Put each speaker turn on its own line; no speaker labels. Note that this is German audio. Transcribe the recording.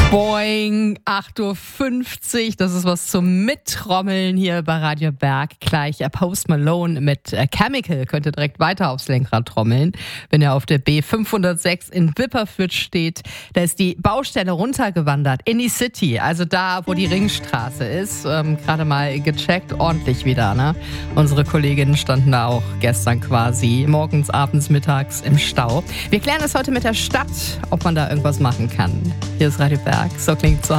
Boing, 8:50 Uhr, das ist was zum Mittrommeln hier bei Radio Berg. Gleich Post Malone mit Chemical, könnt ihr direkt weiter aufs Lenkrad trommeln. Wenn ihr auf der B506 in Wipperfürth steht, da ist die Baustelle runtergewandert in die City, also da, wo die Ringstraße ist. Gerade mal gecheckt, ordentlich wieder, ne? Unsere Kolleginnen standen da auch gestern quasi morgens, abends, mittags im Stau. Wir klären es heute mit der Stadt, ob man da irgendwas machen kann. Hier ist Radio Berg, so klingt zu